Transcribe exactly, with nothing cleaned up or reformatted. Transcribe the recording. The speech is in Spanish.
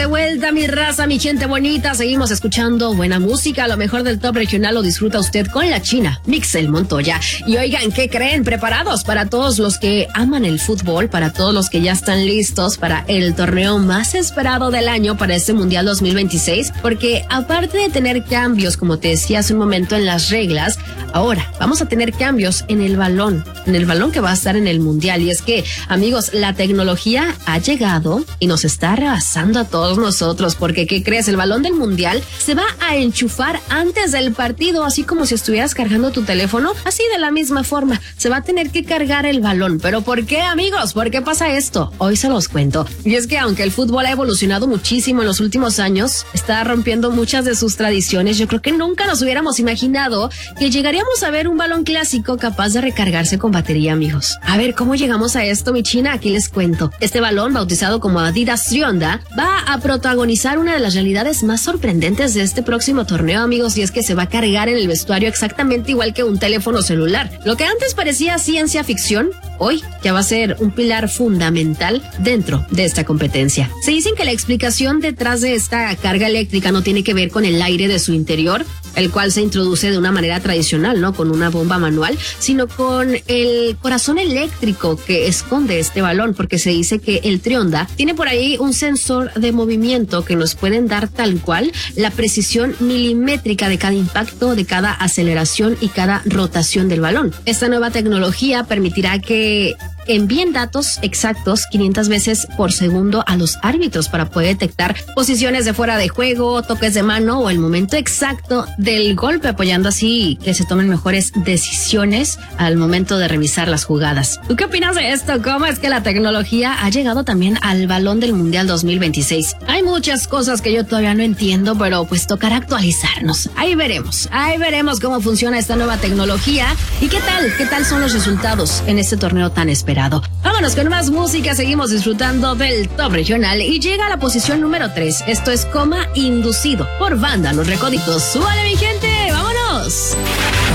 de vuelta, mi raza, mi gente bonita. Seguimos escuchando buena música. Lo mejor del top regional lo disfruta usted con la China, Mixel Montoya. Y oigan, ¿qué creen? Preparados para todos los que aman el fútbol, para todos los que ya están listos para el torneo más esperado del año para este Mundial dos mil veintiséis. Porque aparte de tener cambios, como te decía hace un momento, en las reglas, ahora vamos a tener cambios en el balón, en el balón que va a estar en el Mundial. Y es que, amigos, la tecnología ha llegado y nos está rebasando a todos nosotros, porque ¿qué crees? El balón del Mundial se va a enchufar antes del partido, así como si estuvieras cargando tu teléfono, así de la misma forma, se va a tener que cargar el balón. ¿Pero por qué, amigos? ¿Por qué pasa esto? Hoy se los cuento. Y es que aunque el fútbol ha evolucionado muchísimo en los últimos años, está rompiendo muchas de sus tradiciones. Yo creo que nunca nos hubiéramos imaginado que llegaríamos a ver un balón clásico capaz de recargarse con batería, amigos. A ver, ¿cómo llegamos a esto, mi China? Aquí les cuento. Este balón, bautizado como Adidas Trionda, va a protagonizar una de las realidades más sorprendentes de este próximo torneo, amigos, y es que se va a cargar en el vestuario exactamente igual que un teléfono celular. Lo que antes parecía ciencia ficción, hoy ya va a ser un pilar fundamental dentro de esta competencia. Se dicen que la explicación detrás de esta carga eléctrica no tiene que ver con el aire de su interior, el cual se introduce de una manera tradicional, ¿no? Con una bomba manual, sino con el corazón eléctrico que esconde este balón, porque se dice que el Trionda tiene por ahí un sensor de movimiento que nos pueden dar tal cual la precisión milimétrica de cada impacto, de cada aceleración y cada rotación del balón. Esta nueva tecnología permitirá que envíen datos exactos quinientas veces por segundo a los árbitros para poder detectar posiciones de fuera de juego, toques de mano o el momento exacto del golpe, apoyando así que se tomen mejores decisiones al momento de revisar las jugadas. ¿Tú qué opinas de esto? ¿Cómo es que la tecnología ha llegado también al balón del Mundial dos mil veintiséis? Hay muchas cosas que yo todavía no entiendo, pero pues tocará actualizarnos. Ahí veremos, ahí veremos cómo funciona esta nueva tecnología y qué tal, qué tal son los resultados en este torneo tan esperado. Vámonos con más música, seguimos disfrutando del top regional y llega a la posición número tres. Esto es Coma Inducido por Banda Los Recoditos. ¡Súbale, mi gente! ¡Vámonos!